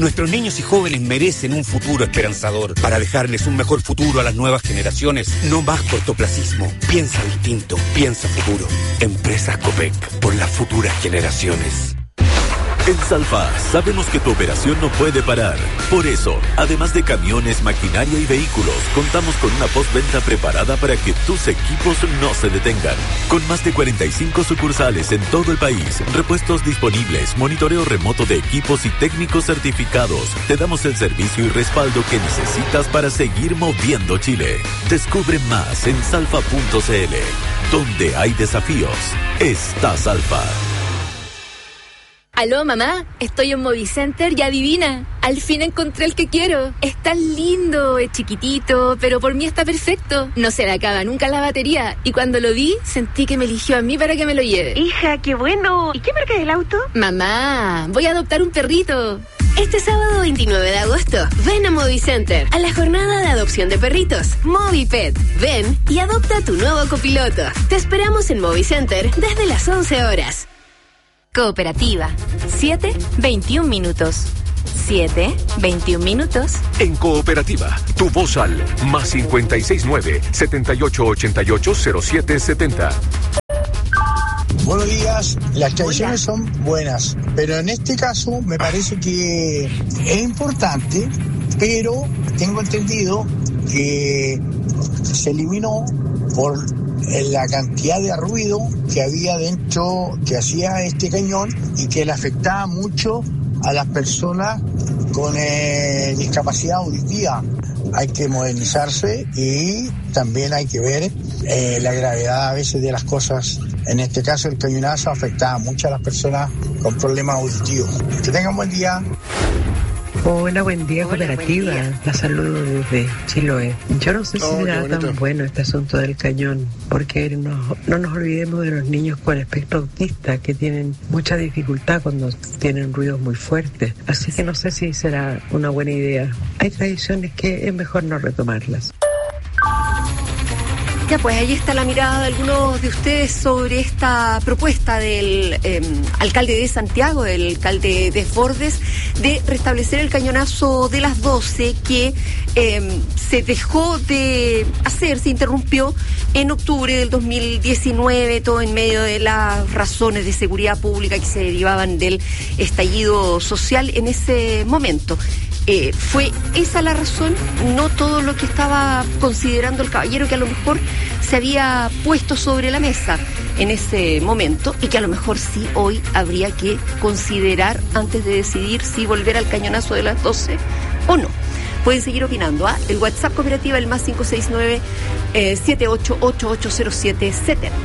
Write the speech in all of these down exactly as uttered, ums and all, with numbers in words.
Nuestros niños y jóvenes merecen un futuro esperanzador. Para dejarles un mejor futuro a las nuevas generaciones, no más cortoplacismo. Piensa distinto, piensa futuro. Empresas Copec, por las futuras generaciones. En Salfa sabemos que tu operación no puede parar. Por eso, además de camiones, maquinaria y vehículos, contamos con una postventa preparada para que tus equipos no se detengan. Con más de cuarenta y cinco sucursales en todo el país, repuestos disponibles, monitoreo remoto de equipos y técnicos certificados, te damos el servicio y respaldo que necesitas para seguir moviendo Chile. Descubre más en salfa punto c l. Donde hay desafíos, está Salfa. Aló, mamá, estoy en Movicenter y adivina, al fin encontré el que quiero. Es tan lindo, es chiquitito, pero por mí está perfecto. No se le acaba nunca la batería y cuando lo vi, sentí que me eligió a mí para que me lo lleve. Hija, qué bueno. ¿Y qué marca es el auto? Mamá, voy a adoptar un perrito. Este sábado veintinueve de agosto, ven a Movicenter a la jornada de adopción de perritos, Movipet. Ven y adopta tu nuevo copiloto. Te esperamos en Movicenter desde las once horas. Cooperativa. siete, veintiún minutos. siete, veintiún minutos. En Cooperativa, tu voz al más cinco seis nueve, siete ocho ocho ocho, cero siete siete cero. Buenos días, las tradiciones son buenas, pero en este caso me parece que es importante, pero tengo entendido que se eliminó por la cantidad de ruido que había dentro, que hacía este cañón y que le afectaba mucho a las personas con eh, discapacidad auditiva. Hay que modernizarse y también hay que ver eh, la gravedad a veces de las cosas. En este caso el cañonazo afectaba mucho a las personas con problemas auditivos. Que tengan buen día. Hola, buen día, Hola, Cooperativa. Buen día. La saludo desde Chiloé. Yo no sé si oh, será tan bueno este asunto del cañón, porque no, no nos olvidemos de los niños con espectro autista que tienen mucha dificultad cuando tienen ruidos muy fuertes. Así que no sé si será una buena idea. Hay tradiciones que es mejor no retomarlas. Ya, pues ahí está la mirada de algunos de ustedes sobre esta propuesta del eh, alcalde de Santiago, del alcalde Desbordes, de restablecer el cañonazo de las doce que eh, se dejó de hacer, se interrumpió en octubre del dos mil diecinueve, todo en medio de las razones de seguridad pública que se derivaban del estallido social en ese momento. Eh, fue esa la razón, no todo lo que estaba considerando el caballero, que a lo mejor se había puesto sobre la mesa en ese momento y que a lo mejor sí hoy habría que considerar antes de decidir si volver al cañonazo de las doce o no. Pueden seguir opinando, ¿ah? El WhatsApp Cooperativa, el más cinco seis nueve, siete ocho ocho ocho cero siete siete cero.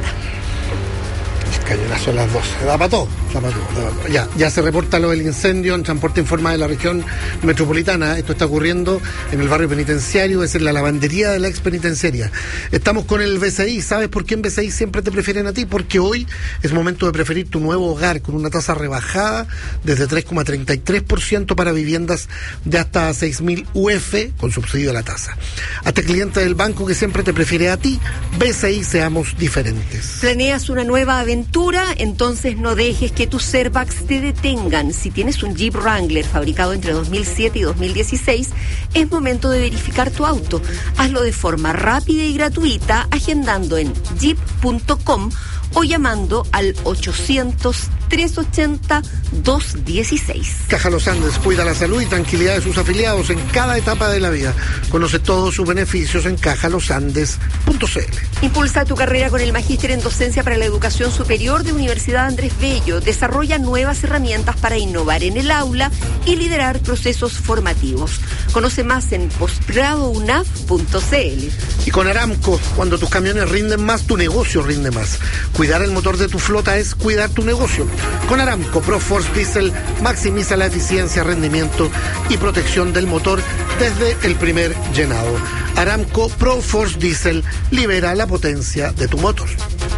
Cañonazo a las doce, da para todo, da para todo, da para todo. Ya, ya se reporta lo del incendio en Transporte Informa de la región metropolitana. Esto está ocurriendo en el barrio penitenciario, es en la lavandería de la ex penitenciaria. Estamos con el B C I. ¿Sabes por qué en B C I siempre te prefieren a ti? Porque hoy es momento de preferir tu nuevo hogar con una tasa rebajada desde tres coma treinta y tres por ciento para viviendas de hasta seis mil U F con subsidio a la tasa. Hasta cliente del banco que siempre te prefiere a ti, B C I, seamos diferentes. ¿Planeas una nueva aventura? Entonces no dejes que tus airbags te detengan. Si tienes un Jeep Wrangler fabricado entre dos mil siete y dos mil dieciséis, es momento de verificar tu auto. Hazlo de forma rápida y gratuita agendando en jeep punto com o llamando al ochocientos, trescientos ochenta, doscientos dieciséis. Caja Los Andes cuida la salud y tranquilidad de sus afiliados en cada etapa de la vida. Conoce todos sus beneficios en caja los andes punto c l. Impulsa tu carrera con el Magíster en Docencia para la Educación Superior de Universidad Andrés Bello. Desarrolla nuevas herramientas para innovar en el aula y liderar procesos formativos. Conoce más en posgrado u n a f punto c l. Y con Aramco, cuando tus camiones rinden más, tu negocio rinde más. Cuidar el motor de tu flota es cuidar tu negocio. Con Aramco ProForce Diesel maximiza la eficiencia, rendimiento y protección del motor desde el primer llenado. Aramco ProForce Diesel libera la potencia de tu motor.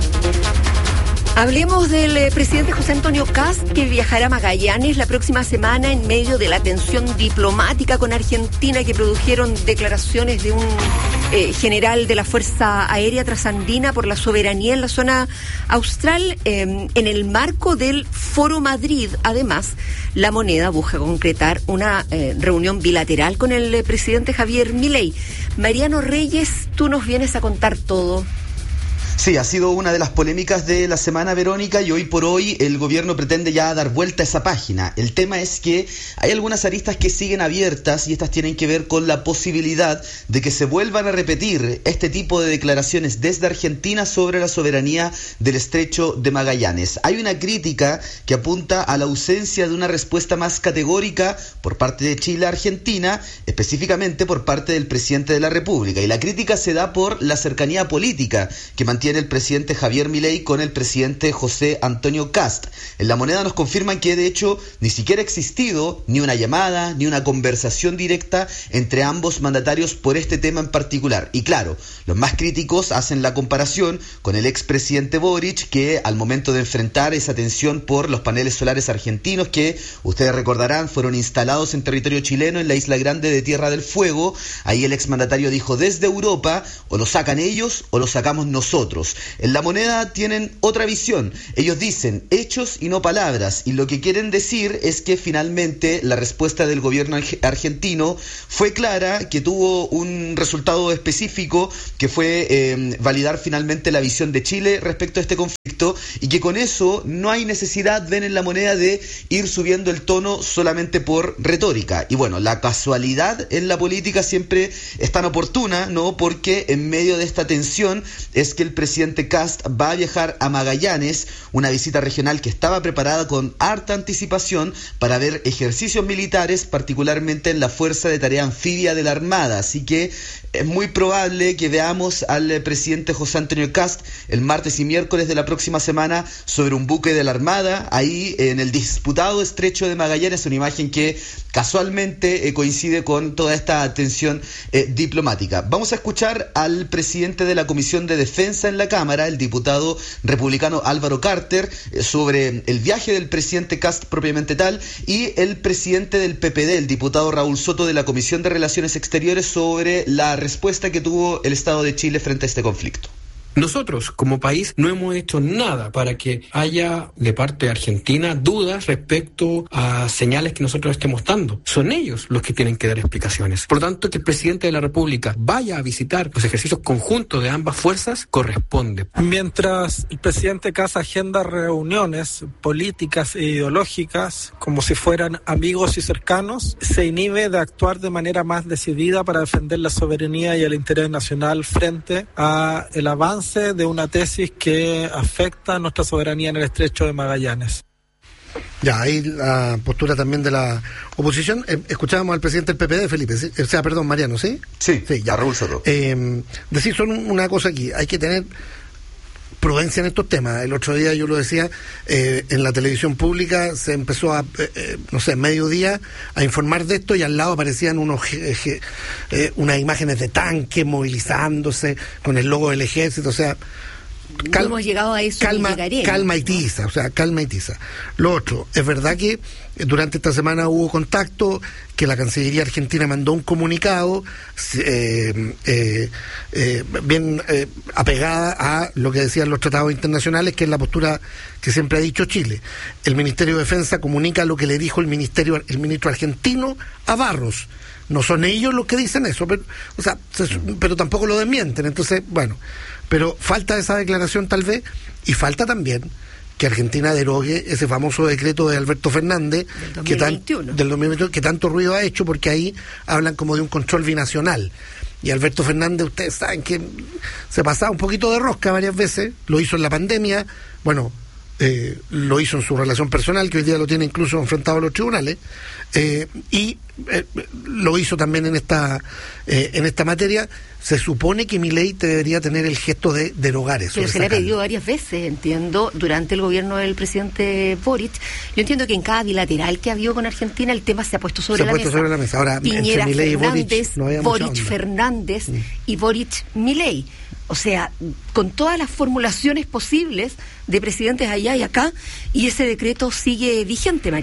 Hablemos del eh, presidente José Antonio Kast, que viajará a Magallanes la próxima semana en medio de la tensión diplomática con Argentina que produjeron declaraciones de un eh, general de la Fuerza Aérea Trasandina por la soberanía en la zona austral. Eh, en el marco del Foro Madrid, además, La Moneda busca concretar una eh, reunión bilateral con el eh, presidente Javier Milei. Mariano Reyes, tú nos vienes a contar todo. Sí, ha sido una de las polémicas de la semana, Verónica, y hoy por hoy el gobierno pretende ya dar vuelta a esa página. El tema es que hay algunas aristas que siguen abiertas y estas tienen que ver con la posibilidad de que se vuelvan a repetir este tipo de declaraciones desde Argentina sobre la soberanía del Estrecho de Magallanes. Hay una crítica que apunta a la ausencia de una respuesta más categórica por parte de Chile a Argentina, específicamente por parte del presidente de la República. Y la crítica se da por la cercanía política que mantiene el presidente Javier Milei con el presidente José Antonio Kast. En La Moneda nos confirman que de hecho ni siquiera ha existido ni una llamada ni una conversación directa entre ambos mandatarios por este tema en particular. Y claro, los más críticos hacen la comparación con el expresidente Boric, que al momento de enfrentar esa tensión por los paneles solares argentinos que ustedes recordarán fueron instalados en territorio chileno en la isla grande de Tierra del Fuego, ahí el exmandatario dijo: desde Europa o lo sacan ellos o lo sacamos nosotros. En La Moneda tienen otra visión. Ellos dicen hechos y no palabras, y lo que quieren decir es que finalmente la respuesta del gobierno argentino fue clara, que tuvo un resultado específico, que fue eh, validar finalmente la visión de Chile respecto a este conflicto, y que con eso no hay necesidad, ven en La Moneda, de ir subiendo el tono solamente por retórica. Y bueno, la casualidad en la política siempre es tan oportuna, ¿no? Porque en medio de esta tensión es que el presidente presidente Kast va a viajar a Magallanes, una visita regional que estaba preparada con harta anticipación para ver ejercicios militares, particularmente en la Fuerza de Tarea Anfibia de la Armada. Así que es muy probable que veamos al presidente José Antonio Kast el martes y miércoles de la próxima semana sobre un buque de la Armada, ahí en el disputado Estrecho de Magallanes, una imagen que casualmente eh, coincide con toda esta tensión eh, diplomática. Vamos a escuchar al presidente de la Comisión de Defensa en la Cámara, el diputado republicano Álvaro Carter, eh, sobre el viaje del presidente Kast propiamente tal, y el presidente del P P D, el diputado Raúl Soto, de la Comisión de Relaciones Exteriores, sobre la respuesta que tuvo el Estado de Chile frente a este conflicto. Nosotros, como país, no hemos hecho nada para que haya de parte de Argentina dudas respecto a señales que nosotros estemos dando. Son ellos los que tienen que dar explicaciones. Por lo tanto, que el presidente de la República vaya a visitar los ejercicios conjuntos de ambas fuerzas corresponde. Mientras el presidente Kast agenda reuniones políticas e ideológicas como si fueran amigos y cercanos, se inhibe de actuar de manera más decidida para defender la soberanía y el interés nacional frente a el avance de una tesis que afecta a nuestra soberanía en el Estrecho de Magallanes. Ya, ahí la postura también de la oposición. Eh, escuchábamos al presidente del P P D, Felipe, ¿sí? O sea, perdón, Mariano, ¿sí? Sí, sí, ya. Raúl Soto. Eh, decir solo una cosa aquí, hay que tener prudencia en estos temas. El otro día yo lo decía, eh, en la televisión pública se empezó a, eh, eh, no sé, mediodía a informar de esto, y al lado aparecían unos eh, eh, unas imágenes de tanques movilizándose con el logo del ejército, o sea, Cal, no hemos llegado a eso, calma, calma y tiza, o sea, calma y tiza. Lo otro, es verdad que durante esta semana hubo contacto, que la Cancillería Argentina mandó un comunicado eh, eh, eh, bien eh, apegada a lo que decían los tratados internacionales, que es la postura que siempre ha dicho Chile. El Ministerio de Defensa comunica lo que le dijo el ministerio, el ministro argentino a Barros. No son ellos los que dicen eso, pero, o sea, se, pero tampoco lo desmienten. Entonces, bueno, pero falta esa declaración tal vez, y falta también que Argentina derogue ese famoso decreto de Alberto Fernández del dos mil veintiuno. Que, tan, del dos mil veintiuno, que tanto ruido ha hecho, porque ahí hablan como de un control binacional. Y Alberto Fernández, ustedes saben que se pasaba un poquito de rosca varias veces, lo hizo en la pandemia, bueno, eh, lo hizo en su relación personal, que hoy día lo tiene incluso enfrentado a los tribunales, eh, y eh, lo hizo también en esta eh, en esta materia. Se supone que Milei debería tener el gesto de derogar eso. Pero de se le ha sacarlo. pedido varias veces, entiendo, durante el gobierno del presidente Boric. Yo entiendo que en cada bilateral que ha habido con Argentina el tema se ha puesto sobre, se la, ha puesto mesa. sobre la mesa. Ahora, Piñera, entre Milei y Fernández, Boric, no había Boric, mucha onda. Fernández Mm. y Boric, Milei. O sea, con todas las formulaciones posibles de presidentes allá y acá, y ese decreto sigue vigente, Mariano.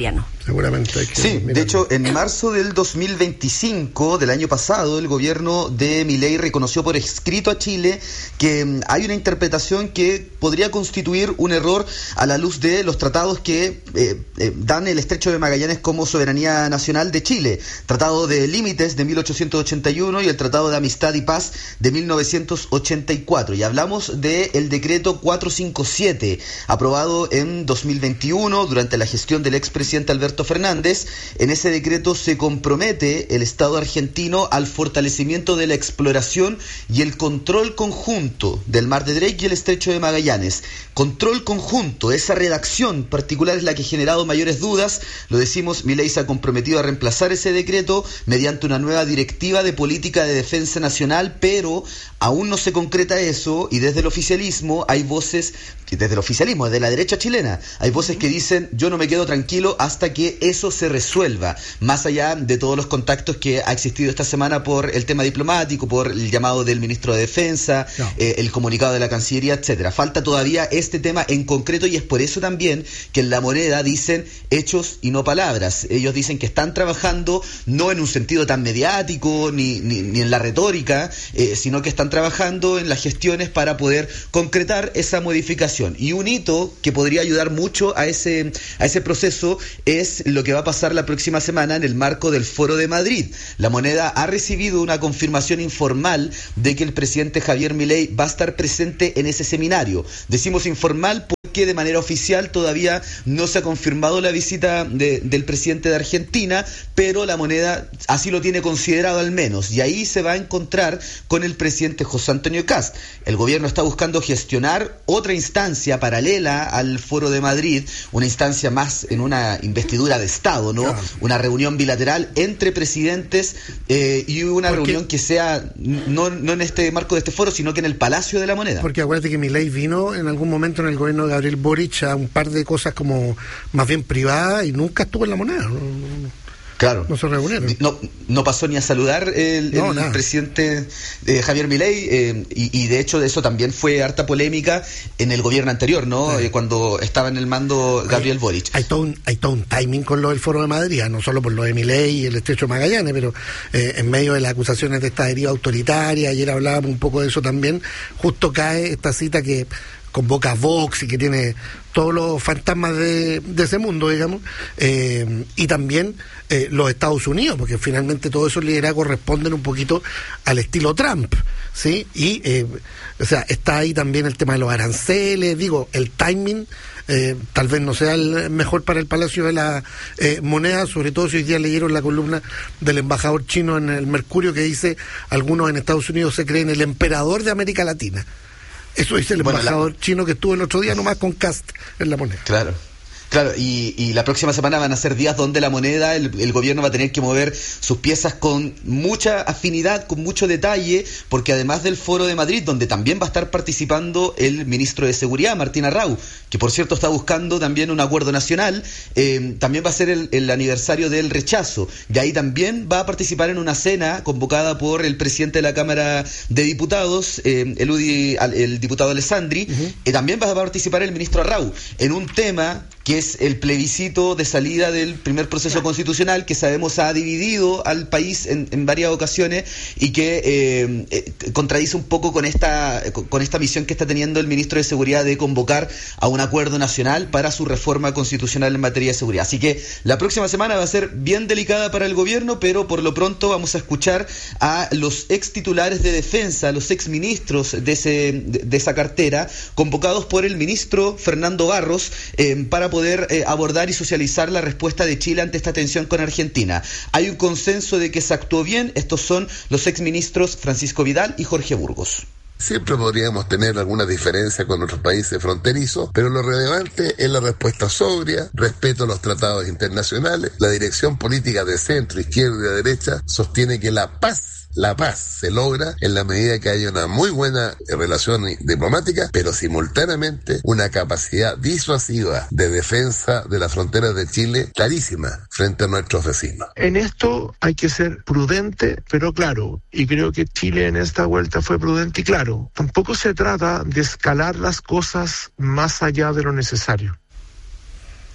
seguramente hay que Sí, mirarlo. De hecho, en marzo del dos mil veinticinco, del año pasado, el gobierno de Milei reconoció por escrito a Chile que um, hay una interpretación que podría constituir un error a la luz de los tratados que eh, eh, dan el Estrecho de Magallanes como soberanía nacional de Chile. Tratado de Límites de mil ochocientos ochenta y uno y el Tratado de Amistad y Paz de mil novecientos ochenta y cuatro. Y hablamos del decreto cuatrocientos cincuenta y siete, aprobado en dos mil veintiuno durante la gestión del expresidente Alberto Fernández. En ese decreto se compromete el Estado argentino al fortalecimiento de la exploración y el control conjunto del Mar de Drake y el Estrecho de Magallanes. Control conjunto, esa redacción particular es la que ha generado mayores dudas. Lo decimos, Milei se ha comprometido a reemplazar ese decreto mediante una nueva directiva de política de defensa nacional, pero aún no se concreta eso, y desde el oficialismo hay voces, desde el oficialismo, desde la derecha chilena, hay voces que dicen: yo no me quedo tranquilo hasta que eso se resuelva, más allá de todos los contactos que ha existido esta semana por el tema diplomático, por el llamado del ministro de Defensa, no. eh, el comunicado de la Cancillería, etcétera. Falta todavía este tema en concreto, y es por eso también que en La Moneda dicen hechos y no palabras. Ellos dicen que están trabajando no en un sentido tan mediático ni, ni, ni en la retórica, eh, sino que están trabajando en las gestiones para poder concretar esa modificación. Y un hito que podría ayudar mucho a ese, a ese proceso es lo que va a pasar la próxima semana en el marco del Foro de Madrid. La Moneda ha recibido una confirmación informal de que el presidente Javier Milei va a estar presente en ese seminario. Decimos informal porque de manera oficial todavía no se ha confirmado la visita de, del presidente de Argentina, pero La Moneda así lo tiene considerado al menos, y ahí se va a encontrar con el presidente José Antonio Kast. El gobierno está buscando gestionar otra instancia paralela al Foro de Madrid, una instancia más en una investidura de Estado, ¿no? Claro. Una reunión bilateral entre presidentes eh, y una porque, reunión que sea no, no en este marco de este foro, sino que en el Palacio de la Moneda. Porque acuérdate que Milei vino en algún momento en el gobierno de Gabriel Boric a un par de cosas como más bien privadas y nunca estuvo en La Moneda, ¿no? Claro. No se reunieron. No, no pasó ni a saludar el, no, el presidente eh, Javier Milei, eh, y, y de hecho de eso también fue harta polémica en el gobierno anterior, ¿no? Sí. Eh, cuando estaba en el mando Gabriel hay, Boric. Hay todo, un, hay todo un timing con lo del Foro de Madrid, no solo por lo de Milei y el Estrecho de Magallanes, pero eh, en medio de las acusaciones de esta deriva autoritaria, ayer hablábamos un poco de eso también, justo cae esta cita que convoca a Vox y que tiene todos los fantasmas de, de ese mundo, digamos, eh, y también eh, los Estados Unidos, porque finalmente todos esos liderazgos responden un poquito al estilo Trump, ¿sí? Y, eh, o sea, está ahí también el tema de los aranceles, digo, el timing eh, tal vez no sea el mejor para el Palacio de la eh, Moneda, sobre todo si hoy día leyeron la columna del embajador chino en el Mercurio que dice: algunos en Estados Unidos se creen el emperador de América Latina. Eso dice el bueno, embajador la... chino que estuvo el otro día nomás con Kast en La Moneda. Claro. Claro, y, y la próxima semana van a ser días donde La Moneda, el, el gobierno va a tener que mover sus piezas con mucha afinidad, con mucho detalle, porque además del Foro de Madrid, donde también va a estar participando el ministro de Seguridad, Martín Arrau, que por cierto está buscando también un acuerdo nacional, eh, también va a ser el, el aniversario del rechazo, y ahí también va a participar en una cena convocada por el presidente de la Cámara de Diputados, eh, el, Udi, el diputado Alessandri, uh-huh. y también va a participar el ministro Arrau, en un tema que es el plebiscito de salida del primer proceso constitucional, que sabemos ha dividido al país en, en varias ocasiones y que eh, eh, contradice un poco con esta con esta misión que está teniendo el ministro de Seguridad de convocar a un acuerdo nacional para su reforma constitucional en materia de seguridad. Así que la próxima semana va a ser bien delicada para el gobierno, pero por lo pronto vamos a escuchar a los ex titulares de defensa, los ex ministros de, ese, de, de esa cartera, convocados por el ministro Fernando Barros, eh, para poder eh, abordar y socializar la respuesta de Chile ante esta tensión con Argentina. Hay un consenso de que se actuó bien. Estos son los exministros Francisco Vidal y Jorge Burgos. Siempre podríamos tener alguna diferencia con otros países fronterizos, pero lo relevante es la respuesta sobria, respeto a los tratados internacionales. La dirección política de centro, izquierda y de derecha sostiene que la paz La paz se logra en la medida que haya una muy buena relación diplomática, pero simultáneamente una capacidad disuasiva de defensa de las fronteras de Chile clarísima frente a nuestros vecinos. En esto hay que ser prudente, pero claro, y creo que Chile en esta vuelta fue prudente y claro. Tampoco se trata de escalar las cosas más allá de lo necesario.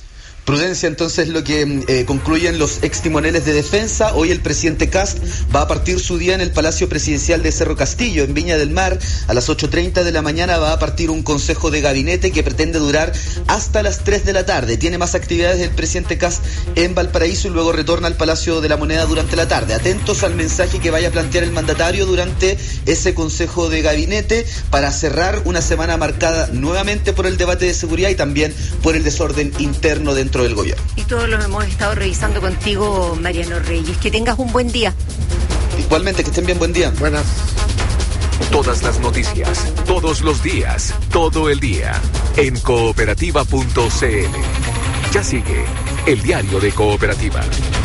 Prudencia, entonces, lo que eh, concluyen los extimoneles de defensa. Hoy el presidente Kast va a partir su día en el Palacio Presidencial de Cerro Castillo, en Viña del Mar. A las ocho treinta de la mañana va a partir un consejo de gabinete que pretende durar hasta las tres de la tarde. Tiene más actividades el presidente Kast en Valparaíso y luego retorna al Palacio de la Moneda durante la tarde. Atentos al mensaje que vaya a plantear el mandatario durante ese consejo de gabinete para cerrar una semana marcada nuevamente por el debate de seguridad y también por el desorden interno dentro del gobierno. Y todos lo hemos estado revisando contigo, Mariano Reyes. Que tengas un buen día. Igualmente, que estén bien, buen día. Buenas. Todas las noticias, todos los días, todo el día, en cooperativa punto c l. Ya sigue el diario de Cooperativa.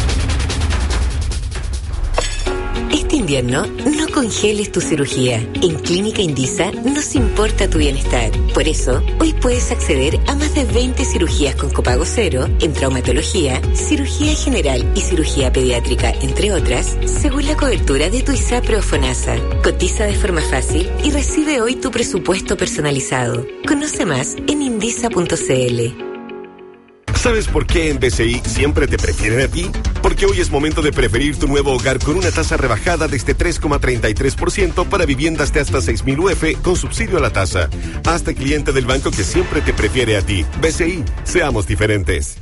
Este invierno, no congeles tu cirugía. En Clínica Indisa nos importa tu bienestar. Por eso, hoy puedes acceder a más de veinte cirugías con copago cero en traumatología, cirugía general y cirugía pediátrica, entre otras, según la cobertura de tu ISAPRE o FONASA. Cotiza de forma fácil y recibe hoy tu presupuesto personalizado. Conoce más en indisa punto c l. ¿Sabes por qué en B C I siempre te prefieren a ti? Porque hoy es momento de preferir tu nuevo hogar con una tasa rebajada desde tres coma treinta y tres por ciento para viviendas de hasta seis mil U F con subsidio a la tasa. Hazte cliente del banco que siempre te prefiere a ti. B C I, seamos diferentes.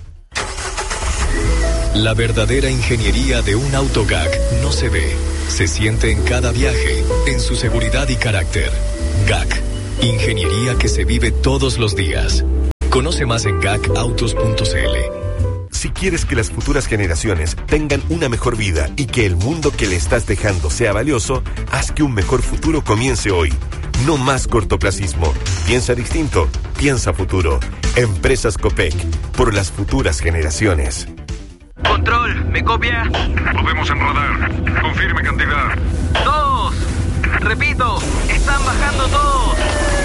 La verdadera ingeniería de un auto G A C no se ve, se siente en cada viaje, en su seguridad y carácter. G A C, ingeniería que se vive todos los días. Conoce más en gacautos punto c l. Si quieres que las futuras generaciones tengan una mejor vida y que el mundo que le estás dejando sea valioso, haz que un mejor futuro comience hoy. No más cortoplacismo. Piensa distinto. Piensa futuro. Empresas Copec. Por las futuras generaciones. Control, ¿me copia? Lo vemos en radar. Confirme cantidad. Dos. Repito, están bajando todos.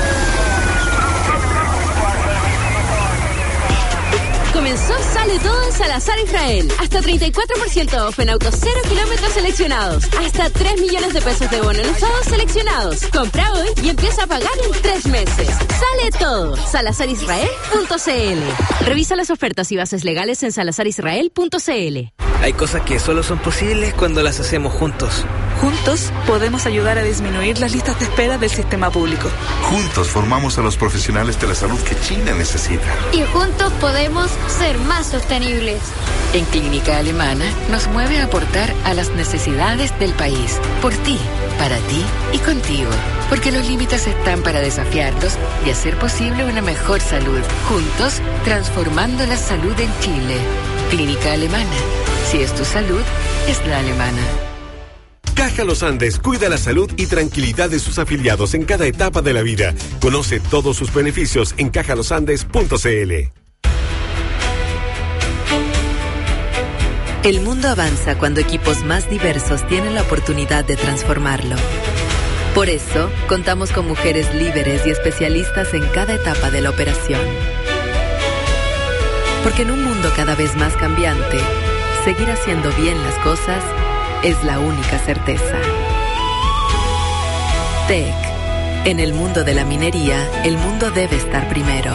Comenzó Sale Todo en Salazar Israel. Hasta treinta y cuatro por ciento off en autos cero kilómetros seleccionados. Hasta tres millones de pesos de bono en usados seleccionados. Compra hoy y empieza a pagar en tres meses. Sale Todo. salazar israel punto c l. Revisa las ofertas y bases legales en salazar israel punto c l. Hay cosas que solo son posibles cuando las hacemos juntos. Juntos podemos ayudar a disminuir las listas de espera del sistema público. Juntos formamos a los profesionales de la salud que China necesita. Y juntos podemos ser más sostenibles. En Clínica Alemana nos mueve a aportar a las necesidades del país. Por ti, para ti y contigo. Porque los límites están para desafiarlos y hacer posible una mejor salud. Juntos, transformando la salud en Chile. Clínica Alemana. Si es tu salud, es la alemana. Caja Los Andes cuida la salud y tranquilidad de sus afiliados en cada etapa de la vida. Conoce todos sus beneficios en caja los andes punto c l. El mundo avanza cuando equipos más diversos tienen la oportunidad de transformarlo. Por eso, contamos con mujeres líderes y especialistas en cada etapa de la operación. Porque en un mundo cada vez más cambiante, seguir haciendo bien las cosas es la única certeza. T E C. En el mundo de la minería, el mundo debe estar primero.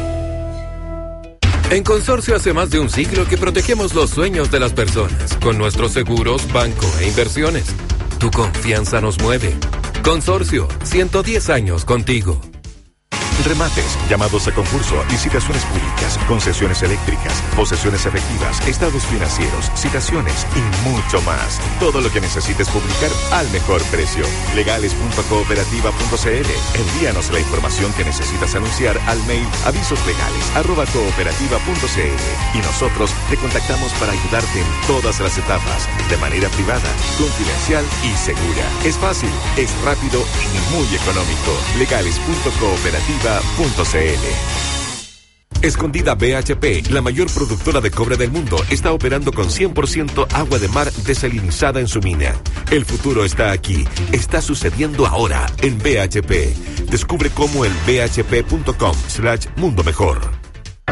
En Consorcio hace más de un siglo que protegemos los sueños de las personas con nuestros seguros, banco e inversiones. Tu confianza nos mueve. Consorcio, ciento diez años contigo. Remates, llamados a concurso, licitaciones públicas, concesiones eléctricas, posesiones efectivas, estados financieros, citaciones y mucho más. Todo lo que necesites publicar al mejor precio. legales punto cooperativa punto c l. Envíanos la información que necesitas anunciar al mail avisoslegales arroba cooperativa punto c l y nosotros te contactamos para ayudarte en todas las etapas, de manera privada, confidencial y segura. Es fácil, es rápido y muy económico. legales punto cooperativa punto c l. Escondida B H P, la mayor productora de cobre del mundo, está operando con cien por ciento agua de mar desalinizada en su mina. El futuro está aquí, está sucediendo ahora en B H P. Descubre cómo en b h p punto com slash mundo mejor.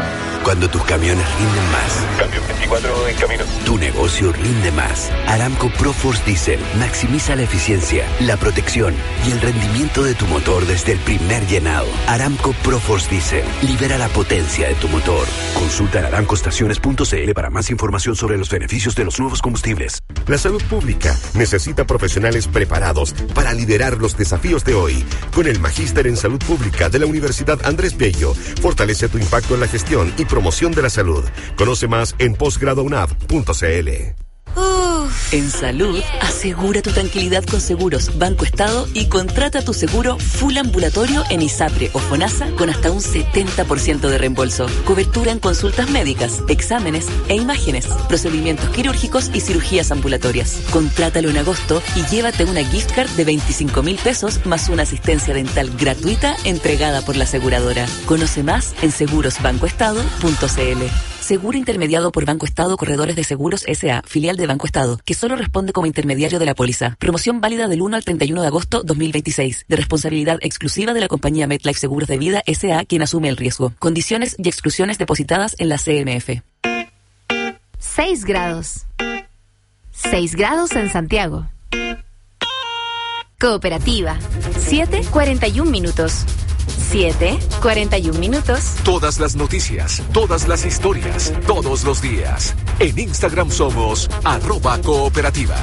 Cuando tus camiones rinden más. Cambio veinticuatro en camino. Tu negocio rinde más. Aramco ProForce Diesel maximiza la eficiencia, la protección y el rendimiento de tu motor desde el primer llenado. Aramco ProForce Diesel libera la potencia de tu motor. Consulta en aramco estaciones punto c l para más información sobre los beneficios de los nuevos combustibles. La salud pública necesita profesionales preparados para liderar los desafíos de hoy. Con el Magíster en Salud Pública de la Universidad Andrés Bello, fortalece tu impacto en la gestión y promoción de la salud. Conoce más en posgrado u n a v punto c l. Uf. En salud, asegura tu tranquilidad con Seguros Banco Estado y contrata tu seguro full ambulatorio en ISAPRE o FONASA con hasta un setenta por ciento de reembolso. Cobertura en consultas médicas, exámenes e imágenes, procedimientos quirúrgicos y cirugías ambulatorias. Contrátalo en agosto y llévate una gift card de veinticinco mil pesos más una asistencia dental gratuita entregada por la aseguradora. Conoce más en seguros banco estado punto c l. Seguro intermediado por Banco Estado Corredores de Seguros S A, filial de Banco Estado, que solo responde como intermediario de la póliza. Promoción válida del uno al treinta y uno de agosto dos mil veintiséis, de responsabilidad exclusiva de la compañía MetLife Seguros de Vida S A, quien asume el riesgo. Condiciones y exclusiones depositadas en la C M F. seis grados. seis grados en Santiago. Cooperativa. siete cuarenta y un minutos. siete cuarenta y un minutos. Todas las noticias, todas las historias, todos los días. En Instagram somos arroba cooperativa.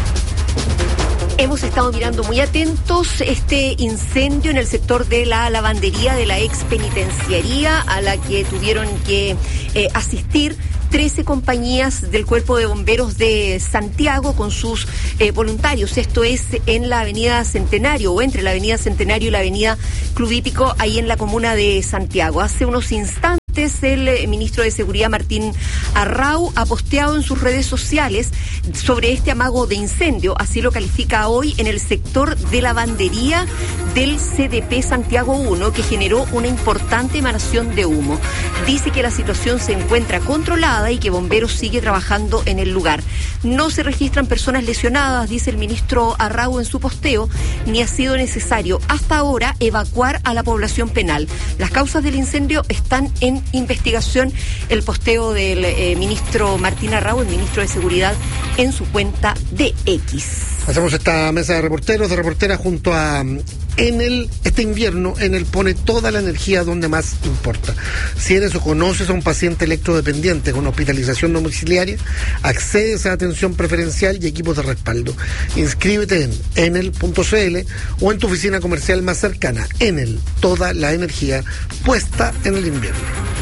Hemos estado mirando muy atentos este incendio en el sector de la lavandería de la ex penitenciaría a la que tuvieron que eh, asistir trece compañías del Cuerpo de Bomberos de Santiago con sus eh, voluntarios. Esto es en la avenida Centenario o entre la avenida Centenario y la avenida Club Hípico, ahí en la comuna de Santiago. Hace unos instantes el eh, ministro de Seguridad Martín Arrau ha posteado en sus redes sociales sobre este amago de incendio, así lo califica hoy, en el sector de lavandería del C D P Santiago uno, que generó una importante emanación de humo. Dice que la situación se encuentra controlada y que Bomberos sigue trabajando en el lugar. No se registran personas lesionadas, dice el ministro Arrau en su posteo, ni ha sido necesario hasta ahora evacuar a la población penal. Las causas del incendio están en investigación. El posteo del eh, ministro Martín Arrau, el ministro de Seguridad, en su cuenta de X. Hacemos esta mesa de reporteros, de reporteras junto a Enel. Este invierno Enel pone toda la energía donde más importa. Si eres o conoces a un paciente electrodependiente con hospitalización domiciliaria, accedes a atención preferencial y equipos de respaldo. Inscríbete en enel punto c l o en tu oficina comercial más cercana. Enel, toda la energía puesta en el invierno.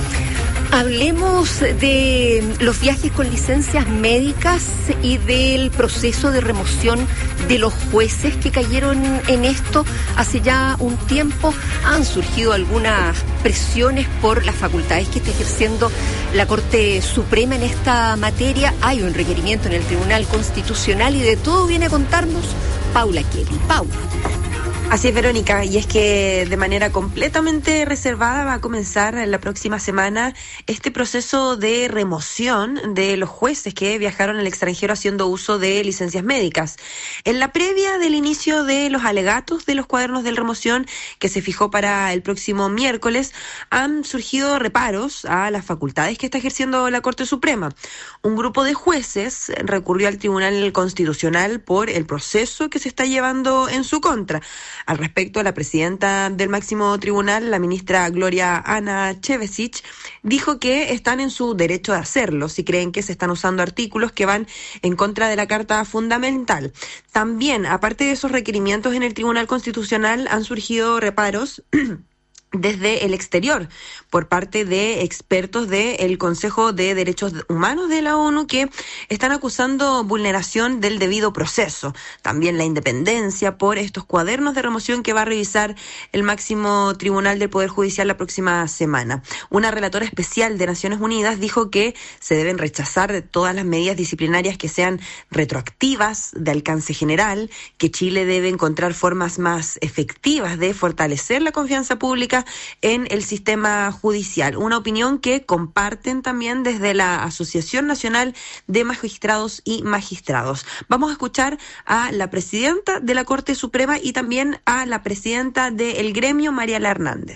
Hablemos de los viajes con licencias médicas y del proceso de remoción de los jueces que cayeron en esto hace ya un tiempo. Han surgido algunas presiones por las facultades que está ejerciendo la Corte Suprema en esta materia. Hay un requerimiento en el Tribunal Constitucional y de todo viene a contarnos Paula Kelly. Paula. Así es, Verónica, y es que de manera completamente reservada va a comenzar la próxima semana este proceso de remoción de los jueces que viajaron al extranjero haciendo uso de licencias médicas. En la previa del inicio de los alegatos de los cuadernos de remoción, que se fijó para el próximo miércoles, han surgido reparos a las facultades que está ejerciendo la Corte Suprema. Un grupo de jueces recurrió al Tribunal Constitucional por el proceso que se está llevando en su contra. Al respecto, la presidenta del máximo tribunal, la ministra Gloria Ana Chevesich, dijo que están en su derecho de hacerlo si creen que se están usando artículos que van en contra de la Carta Fundamental. También, aparte de esos requerimientos en el Tribunal Constitucional, han surgido reparos desde el exterior, por parte de expertos del Consejo de Derechos Humanos de la ONU, que están acusando vulneración del debido proceso. También la independencia por estos cuadernos de remoción que va a revisar el máximo tribunal del Poder Judicial la próxima semana. Una relatora especial de Naciones Unidas dijo que se deben rechazar todas las medidas disciplinarias que sean retroactivas, de alcance general, que Chile debe encontrar formas más efectivas de fortalecer la confianza pública en el sistema judicial. Una opinión que comparten también desde la Asociación Nacional de Magistrados y Magistrados. Vamos a escuchar a la presidenta de la Corte Suprema y también a la presidenta del gremio, Mariela Hernández.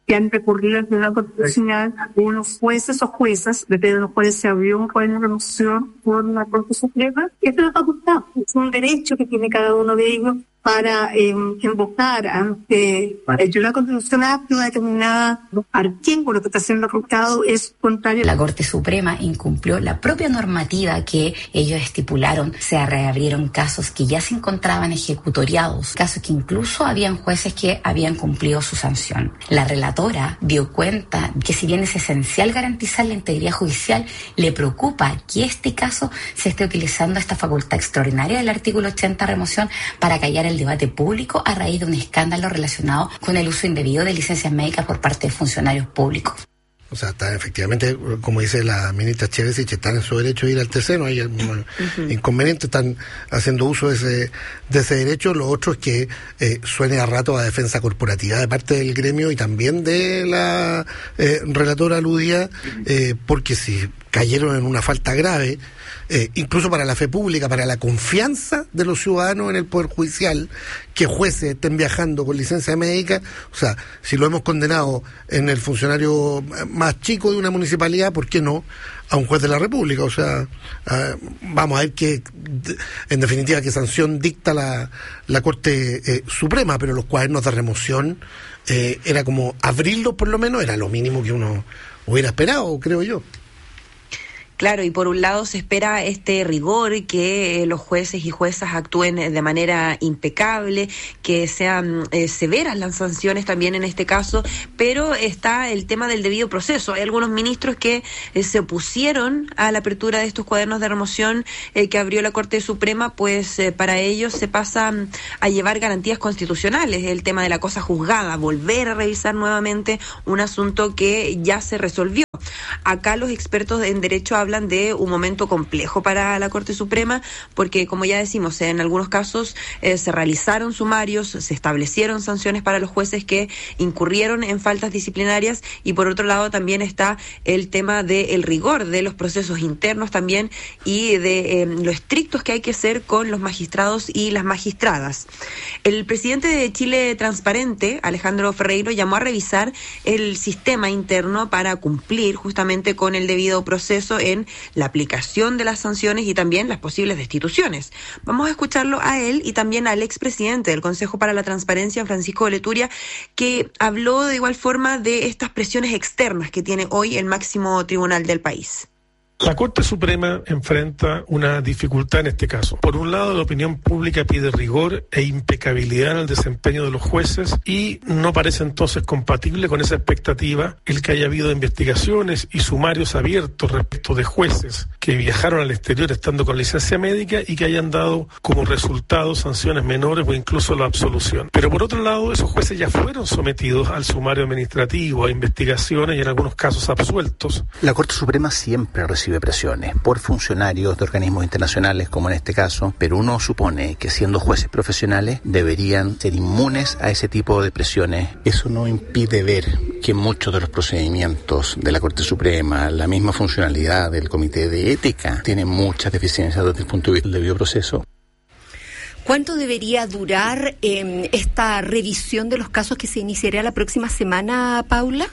que han recurrido al Tribunal Constitucional, unos jueces o juezas, depende de los cuales se abrió un cuaderno de remoción por la Corte Suprema, que es una facultad, es un derecho que tiene cada uno de ellos para eh, invocar ante el Tribunal Constitucional que una determinada artículo que está siendo afectado es contrario. La Corte Suprema incumplió la propia normativa que ellos estipularon. Se reabrieron casos que ya se encontraban ejecutoriados, casos que incluso habían jueces que habían cumplido su sanción. La relatora dio cuenta que si bien es esencial garantizar la integridad judicial, le preocupa que este caso se esté utilizando esta facultad extraordinaria del artículo ochenta remoción para callar el debate público a raíz de un escándalo relacionado con el uso indebido de licencias médicas por parte de funcionarios públicos. O sea, está, efectivamente, como dice la ministra Chevesich, están en su derecho de ir al tercero, hay uh-huh. inconveniente, están haciendo uso de ese, de ese derecho. Lo otro es que eh, suene a rato a defensa corporativa de parte del gremio y también de la eh, relatora aludida, eh, porque si cayeron en una falta grave, eh, incluso para la fe pública, para la confianza de los ciudadanos en el Poder Judicial, que jueces estén viajando con licencia médica. O sea, si lo hemos condenado en el funcionario más chico de una municipalidad, ¿por qué no a un juez de la República? O sea, uh, vamos a ver qué, en definitiva, qué sanción dicta la, la Corte eh, Suprema, pero los cuadernos de remoción eh, era como abrirlos, por lo menos, era lo mínimo que uno hubiera esperado, creo yo. Claro, y por un lado se espera este rigor, que eh, los jueces y juezas actúen de manera impecable, que sean eh, severas las sanciones también en este caso, pero está el tema del debido proceso. Hay algunos ministros que eh, se opusieron a la apertura de estos cuadernos de remoción eh, que abrió la Corte Suprema, pues eh, para ellos se pasa a llevar garantías constitucionales, el tema de la cosa juzgada, volver a revisar nuevamente un asunto que ya se resolvió. Acá los expertos en derecho hablan de un momento complejo para la Corte Suprema, porque como ya decimos, en algunos casos eh, se realizaron sumarios, se establecieron sanciones para los jueces que incurrieron en faltas disciplinarias, y por otro lado también está el tema del rigor de los procesos internos también y de eh, lo estrictos que hay que ser con los magistrados y las magistradas. El presidente de Chile Transparente, Alejandro Ferreiro, llamó a revisar el sistema interno para cumplir justamente con el debido proceso en la aplicación de las sanciones y también las posibles destituciones. Vamos a escucharlo a él y también al expresidente del Consejo para la Transparencia, Francisco Leturia, que habló de igual forma de estas presiones externas que tiene hoy el máximo tribunal del país. La Corte Suprema enfrenta una dificultad en este caso. Por un lado, la opinión pública pide rigor e impecabilidad en el desempeño de los jueces y no parece entonces compatible con esa expectativa el que haya habido investigaciones y sumarios abiertos respecto de jueces que viajaron al exterior estando con licencia médica y que hayan dado como resultado sanciones menores o incluso la absolución. Pero por otro lado, esos jueces ya fueron sometidos al sumario administrativo, a investigaciones y en algunos casos absueltos. La Corte Suprema siempre recibe presiones por funcionarios de organismos internacionales, como en este caso, pero uno supone que siendo jueces profesionales deberían ser inmunes a ese tipo de presiones. Eso no impide ver que muchos de los procedimientos de la Corte Suprema, la misma funcionalidad del Comité de Ética, tienen muchas deficiencias desde el punto de vista del debido proceso. ¿Cuánto debería durar eh, esta revisión de los casos que se iniciará la próxima semana, Paula?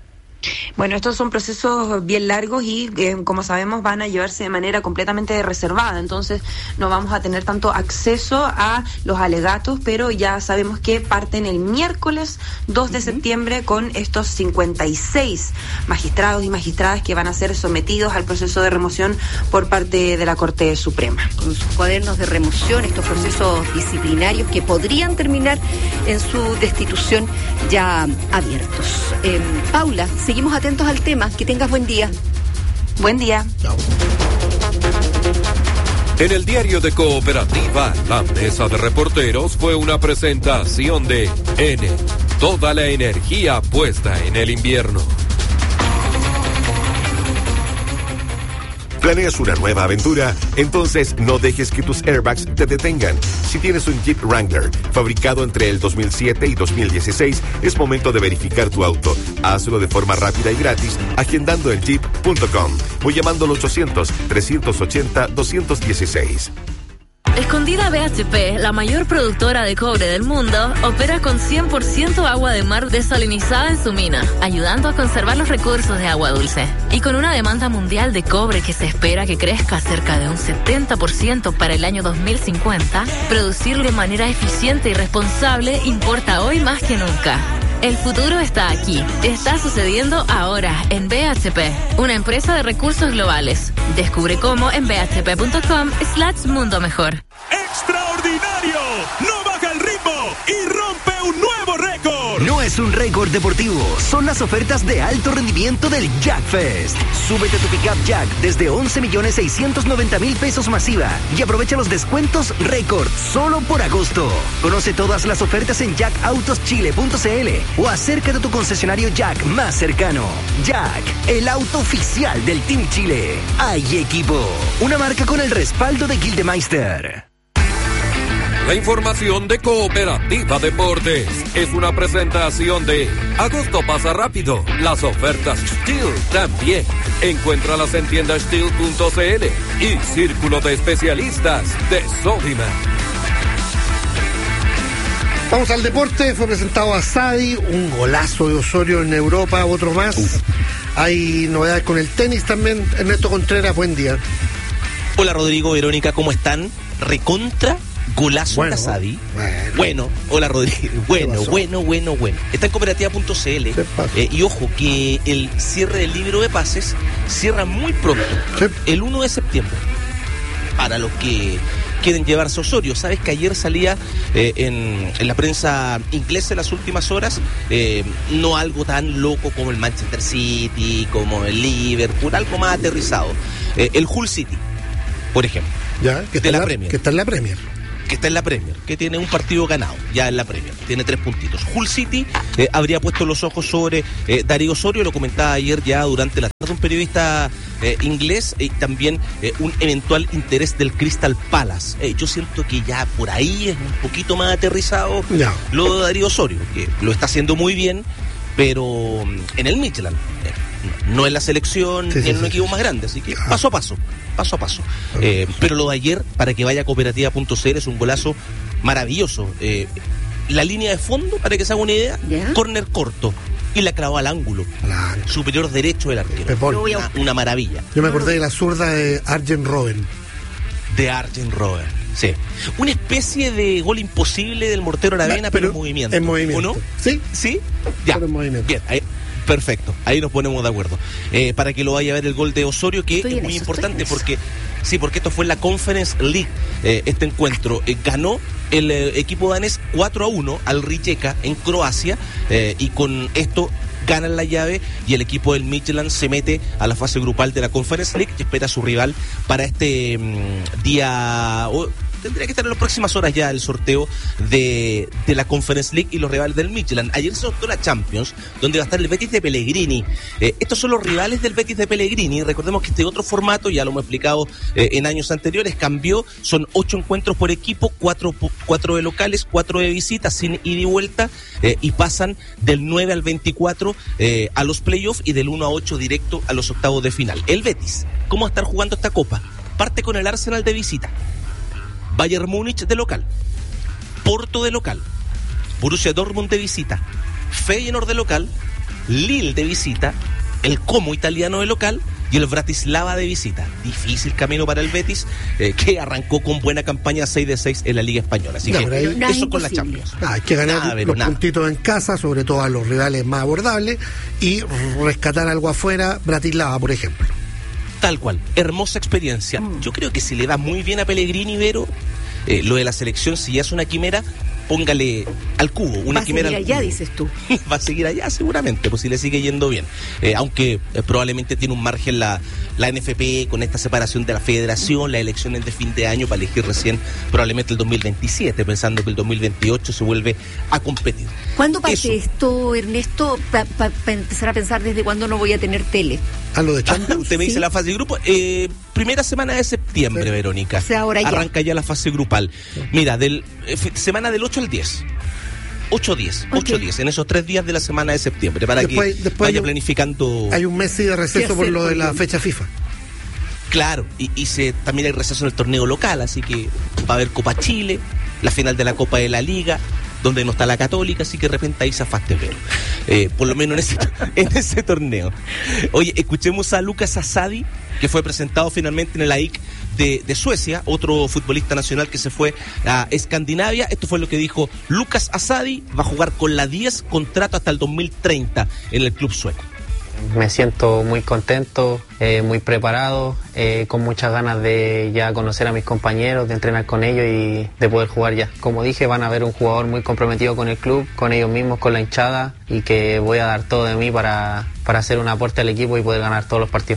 Bueno, estos son procesos bien largos y, eh, como sabemos, van a llevarse de manera completamente reservada. Entonces, no vamos a tener tanto acceso a los alegatos, pero ya sabemos que parten el miércoles dos de septiembre con estos cincuenta y seis magistrados y magistradas que van a ser sometidos al proceso de remoción por parte de la Corte Suprema. Con sus cuadernos de remoción, estos procesos disciplinarios que podrían terminar en su destitución ya abiertos. Eh, Paula, seguimos atentos al tema. Que tengas buen día. Buen día. Chao. En el diario de Cooperativa, la mesa de reporteros fue una presentación de N. Toda la energía puesta en el invierno. ¿Planeas una nueva aventura? Entonces no dejes que tus airbags te detengan. Si tienes un Jeep Wrangler fabricado entre el dos mil siete y dos mil dieciséis, es momento de verificar tu auto. Hazlo de forma rápida y gratis agendando el jeep punto com o llamando al ochocientos, trescientos ochenta, doscientos dieciséis. Escondida B H P, la mayor productora de cobre del mundo, opera con cien por ciento agua de mar desalinizada en su mina, ayudando a conservar los recursos de agua dulce. Y con una demanda mundial de cobre que se espera que crezca cerca de un setenta por ciento para el año dos mil cincuenta, producir de manera eficiente y responsable importa hoy más que nunca. El futuro está aquí. Está sucediendo ahora en B H P, una empresa de recursos globales. Descubre cómo en bhp.com slash mundo mejor. ¡Extraordinario! ¡No baja el ritmo y rompe un nuevo récord! No es un récord deportivo, son las ofertas de alto rendimiento del Jack Fest. Súbete a tu pickup Jack desde once millones seiscientos noventa mil pesos masiva y aprovecha los descuentos récord solo por agosto. Conoce todas las ofertas en jack autos chile punto c l o acércate a tu concesionario Jack más cercano. Jack, el auto oficial del Team Chile. Hay equipo, una marca con el respaldo de Gildemeister. La información de Cooperativa Deportes es una presentación de Agosto pasa rápido. Las ofertas Steel también. Encuéntralas en tienda steel punto c l y Círculo de Especialistas de Sodimac. Vamos al deporte. Fue presentado a Sadi, un golazo de Osorio en Europa, otro más. Uf. Hay novedades con el tenis también. Ernesto Contreras, buen día. Hola Rodrigo, Verónica, ¿cómo están? Recontra golazo bueno, de Sadi. Bueno. bueno, hola Rodrigo. Bueno, bueno, bueno, bueno. Está en cooperativa punto c l. Eh, y ojo, que el cierre del libro de pases cierra muy pronto. Sí. El uno de septiembre. Para los que quieren llevarse Osorio. Sabes que ayer salía eh, en, en la prensa inglesa en las últimas horas, eh, no algo tan loco como el Manchester City, como el Liverpool, algo más aterrizado. Eh, el Hull City, por ejemplo. Ya, que está, de la la, Premier. que está en la Premier. Que está en la Premier, que tiene un partido ganado ya en la Premier, tiene tres puntitos. Hull City eh, habría puesto los ojos sobre eh, Darío Osorio, lo comentaba ayer ya durante la tarde un periodista eh, inglés y eh, también eh, un eventual interés del Crystal Palace. Eh, yo siento que ya por ahí es un poquito más aterrizado no. lo de Darío Osorio, que lo está haciendo muy bien, pero en el Midtjylland, eh, no en la selección sí, ni sí, en un sí, equipo sí. más grande, así que ah. paso a paso. paso a paso. Eh, pero lo de ayer, para que vaya a cooperativa punto c l, es un golazo maravilloso. Eh, la línea de fondo, para que se haga una idea, ¿yeah? Córner corto. Y la clavó al ángulo. Al superior derecho del arquero. Una, una maravilla. Yo me acordé de la zurda de Arjen Robben. De Arjen Robben, sí. Una especie de gol imposible del mortero Aravena, pero, pero en movimiento. En movimiento. ¿O no? Sí. ¿Sí? Ya. Pero en movimiento. Bien, ahí. Perfecto, ahí nos ponemos de acuerdo. Eh, para que lo vaya a ver el gol de Osorio, que estoy es muy eso, importante porque sí, porque esto fue en la Conference League, eh, este encuentro. Eh, ganó el eh, equipo danés cuatro a uno al Rijeka en Croacia, eh, y con esto ganan la llave y el equipo del Midtjylland se mete a la fase grupal de la Conference League y espera a su rival para este mmm, día... Oh, tendría que estar en las próximas horas ya el sorteo de, de la Conference League y los rivales del Midtjylland. Ayer se sorteó la Champions, donde va a estar el Betis de Pellegrini. Eh, estos son los rivales del Betis de Pellegrini. Recordemos que este otro formato, ya lo hemos explicado eh, en años anteriores, cambió. Son ocho encuentros por equipo, cuatro, cuatro de locales, cuatro de visitas, sin ida y vuelta, eh, y pasan del nueve al veinticuatro eh, a los playoffs y del uno a ocho directo a los octavos de final. El Betis, ¿cómo va a estar jugando esta copa? Parte con el Arsenal de visita, Bayern Múnich de local, Porto de local, Borussia Dortmund de visita, Feyenoord de local, Lille de visita, el Como italiano de local y el Bratislava de visita. Difícil camino para el Betis, eh, que arrancó con buena campaña seis de seis en la Liga Española. Así no, que ahí, eso con la Champions. Ah, hay que ganar nada, los nada. puntitos en casa, sobre todo a los rivales más abordables, y rescatar algo afuera, Bratislava, por ejemplo. Tal cual, hermosa experiencia. Mm. Yo creo que si le va muy bien a Pellegrini, Vero, eh, lo de la selección, si ya es una quimera, póngale al cubo, una va quimera. Va a seguir allá, cubo. dices tú. Va a seguir allá seguramente, pues si le sigue yendo bien. Eh, aunque eh, probablemente tiene un margen la, la N F P con esta separación de la federación, las elecciones de fin de año para elegir recién probablemente el dos mil veintisiete, pensando que el dos mil veintiocho se vuelve a competir. ¿Cuándo parte esto, Ernesto, para pa, pa empezar a pensar desde cuándo no voy a tener tele? ¿A lo de Champions? Usted me dice ¿sí? La fase de grupo. Eh, primera semana de septiembre, sí. Verónica. O sea, ahora ya. Arranca ya la fase grupal. Sí. Mira, del eh, semana del ocho al diez. ocho diez, okay. ocho diez, en esos tres días de la semana de septiembre, para después, que después vaya hay un, planificando. Hay un mes de receso por lo de la fecha FIFA. Claro, y, y se, también hay receso en el torneo local, así que va a haber Copa Chile, la final de la Copa de la Liga, donde no está la Católica, así que de repente ahí zafaste, pero eh, por lo menos en ese, en ese torneo. Oye, escuchemos a Lucas Asadi, que fue presentado finalmente en el A I C de, de Suecia, otro futbolista nacional que se fue a Escandinavia. Esto fue lo que dijo Lucas Asadi: va a jugar con la diez, contrato hasta el dos mil treinta en el club sueco. Me siento muy contento, eh, muy preparado, eh, con muchas ganas de ya conocer a mis compañeros, de entrenar con ellos y de poder jugar ya. Como dije, van a ver un jugador muy comprometido con el club, con ellos mismos, con la hinchada, y que voy a dar todo de mí para, para hacer un aporte al equipo y poder ganar todos los partidos.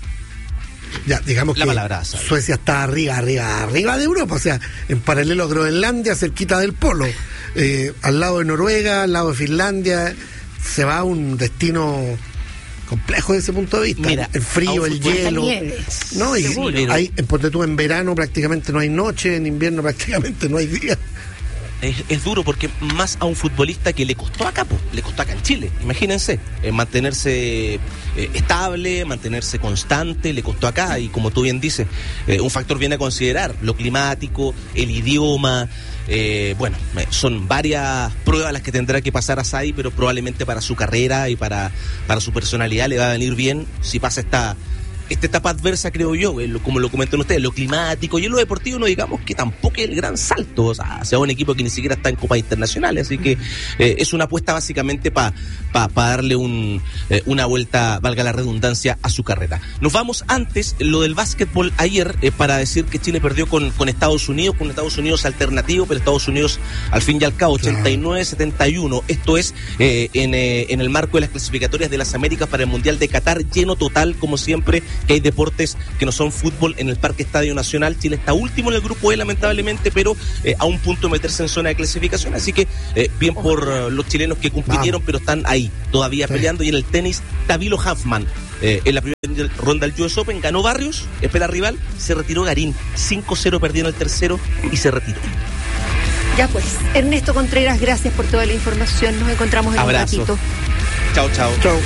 Ya, digamos la que palabra, Suecia está arriba, arriba, arriba de Europa, o sea, en paralelo a Groenlandia, cerquita del polo, eh, al lado de Noruega, al lado de Finlandia. Se va a un destino complejo desde ese punto de vista. Mira, el frío, el hielo. No, y hay, en Ponte tú, en verano prácticamente no hay noche, en invierno prácticamente no hay día. Es, es duro porque más a un futbolista que le costó acá, po, le costó acá en Chile, imagínense, eh, mantenerse eh, estable, mantenerse constante, le costó acá, y como tú bien dices, eh, un factor bien a considerar, lo climático, el idioma. Eh, bueno, son varias pruebas las que tendrá que pasar a Asadi, pero probablemente para su carrera y para, para su personalidad le va a venir bien si pasa esta, esta etapa adversa, creo yo, eh, lo, como lo comentan ustedes, lo climático y en lo deportivo, no digamos que tampoco es el gran salto, o sea, sea un equipo que ni siquiera está en copas internacionales, así que eh, es una apuesta básicamente para pa, pa darle un, eh, una vuelta, valga la redundancia, a su carrera. Nos vamos antes, lo del básquetbol ayer, eh, para decir que Chile perdió con, con Estados Unidos, con Estados Unidos alternativo, pero Estados Unidos al fin y al cabo ochenta y nueve a setenta y uno, esto es eh, en, eh, en el marco de las clasificatorias de las Américas para el Mundial de Qatar, lleno total como siempre, que hay deportes que no son fútbol en el Parque Estadio Nacional. Chile está último en el grupo E, lamentablemente, pero eh, a un punto de meterse en zona de clasificación, así que eh, bien por uh, los chilenos que compitieron, pero están ahí todavía sí. peleando. Y en el tenis, Tavilo Huffman, eh, en la primera ronda del U S Open ganó Barrios, espera rival, se retiró Garín, cinco cero perdió en el tercero y se retiró. Ya pues, Ernesto Contreras, gracias por toda la información, nos encontramos en Abrazo. un ratito. Chao, chao. Chao.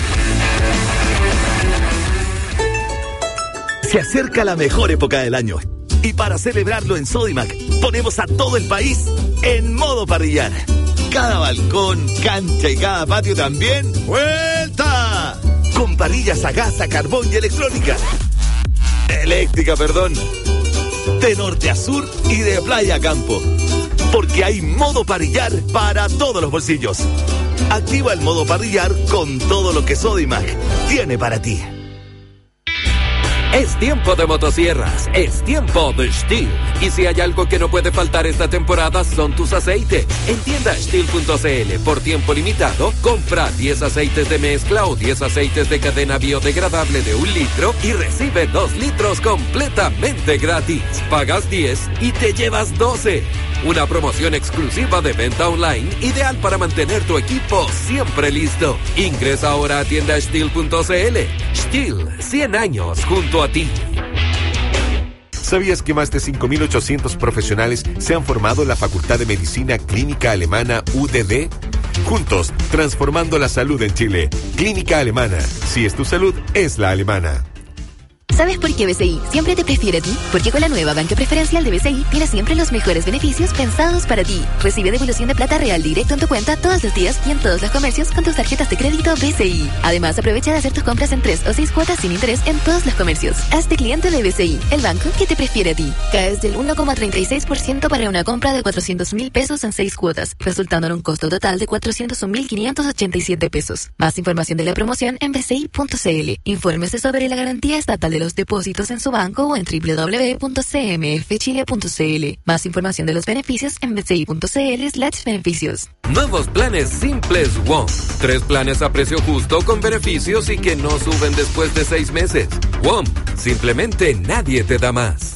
Se acerca la mejor época del año. Y para celebrarlo en Sodimac, ponemos a todo el país en modo parrillar. Cada balcón, cancha y cada patio también, ¡vuelta! Con parrillas a gas, a carbón y electrónica. Eléctrica, perdón. De norte a sur y de playa a campo. Porque hay modo parrillar para todos los bolsillos. Activa el modo parrillar con todo lo que Sodimac tiene para ti. Es tiempo de motosierras, es tiempo de Stihl. Y si hay algo que no puede faltar esta temporada son tus aceites. En tienda Stihl punto c l, por tiempo limitado, compra diez aceites de mezcla o diez aceites de cadena biodegradable de un litro y recibe dos litros completamente gratis. Pagas diez y te llevas doce. Una promoción exclusiva de venta online, ideal para mantener tu equipo siempre listo. Ingresa ahora a tienda Stihl punto c l. Stihl, cien años junto a ti. ¿Sabías que más de cinco mil ochocientos profesionales se han formado en la Facultad de Medicina Clínica Alemana U D D? Juntos, transformando la salud en Chile. Clínica Alemana. Si es tu salud, es la alemana. ¿Sabes por qué B C I siempre te prefiere a ti? Porque con la nueva banca preferencial de B C I tienes siempre los mejores beneficios pensados para ti. Recibe devolución de plata real directo en tu cuenta todos los días y en todos los comercios con tus tarjetas de crédito B C I. Además, aprovecha de hacer tus compras en tres o seis cuotas sin interés en todos los comercios. Hazte cliente de B C I, el banco que te prefiere a ti. Caes del uno coma treinta y seis por ciento para una compra de cuatrocientos mil pesos en seis cuotas, resultando en un costo total de cuatrocientos un mil quinientos ochenta y siete pesos. Más información de la promoción en b c i punto c l. Infórmese sobre la garantía estatal de los depósitos en su banco o en w w w punto c m f chile punto c l. Más información de los beneficios en b c i punto c l slash beneficios. Nuevos planes simples W O M. Tres planes a precio justo con beneficios y que no suben después de seis meses. W O M. Simplemente nadie te da más.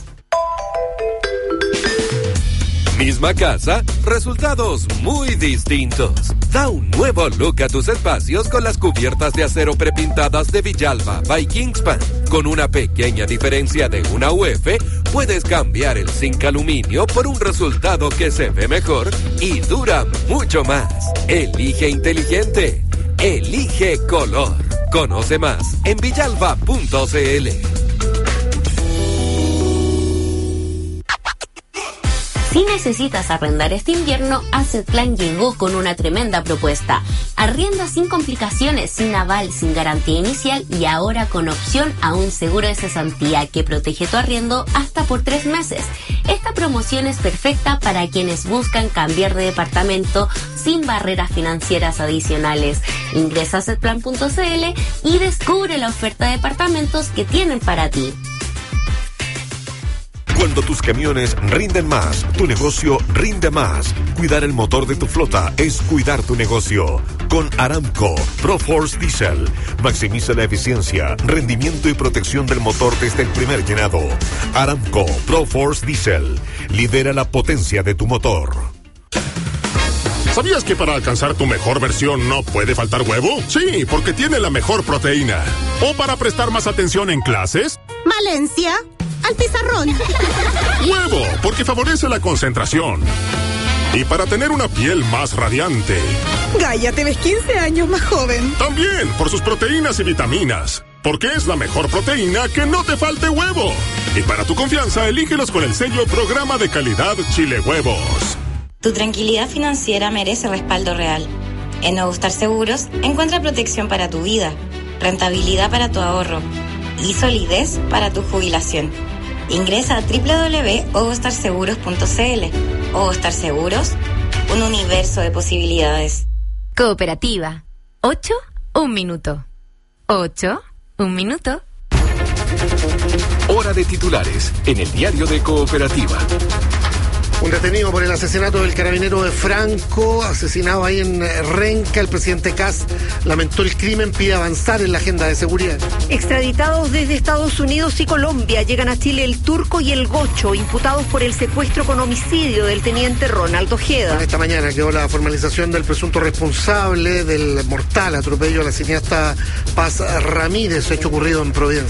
Misma casa, resultados muy distintos. Da un nuevo look a tus espacios con las cubiertas de acero prepintadas de Villalba by Kingspan. Con una pequeña diferencia de una U F, puedes cambiar el zinc aluminio por un resultado que se ve mejor y dura mucho más. Elige inteligente. Elige color. Conoce más en villalba punto c l. Si necesitas arrendar este invierno, Asset Plan llegó con una tremenda propuesta. Arrienda sin complicaciones, sin aval, sin garantía inicial y ahora con opción a un seguro de cesantía que protege tu arriendo hasta por tres meses. Esta promoción es perfecta para quienes buscan cambiar de departamento sin barreras financieras adicionales. Ingresa a asset plan punto c l y descubre la oferta de departamentos que tienen para ti. Cuando tus camiones rinden más, tu negocio rinde más. Cuidar el motor de tu flota es cuidar tu negocio. Con Aramco ProForce Diesel, maximiza la eficiencia, rendimiento y protección del motor desde el primer llenado. Aramco ProForce Diesel, lidera la potencia de tu motor. ¿Sabías que para alcanzar tu mejor versión no puede faltar huevo? Sí, porque tiene la mejor proteína. ¿O para prestar más atención en clases? Valencia, al pizarrón. Huevo, porque favorece la concentración. Y para tener una piel más radiante. Gaia, te ves quince años más joven. También, por sus proteínas y vitaminas. Porque es la mejor proteína que no te falte huevo. Y para tu confianza, elígelos con el sello Programa de Calidad Chile Huevos. Tu tranquilidad financiera merece respaldo real. En Ogostar Seguros, encuentra protección para tu vida, rentabilidad para tu ahorro y solidez para tu jubilación. Ingresa a doble u doble u doble u punto ogostar seguros punto c l. Ogostar Seguros, un universo de posibilidades. Cooperativa. Ocho, un minuto. Ocho, un minuto. Hora de titulares en el diario de Cooperativa. Un detenido por el asesinato del carabinero de Franco, asesinado ahí en Renca. El presidente Kast lamentó el crimen, pide avanzar en la agenda de seguridad. Extraditados desde Estados Unidos y Colombia, llegan a Chile el Turco y el Gocho, imputados por el secuestro con homicidio del teniente Ronald Ojeda. Esta mañana quedó la formalización del presunto responsable del mortal atropello a la cineasta Paz Ramírez, hecho ocurrido en Providencia.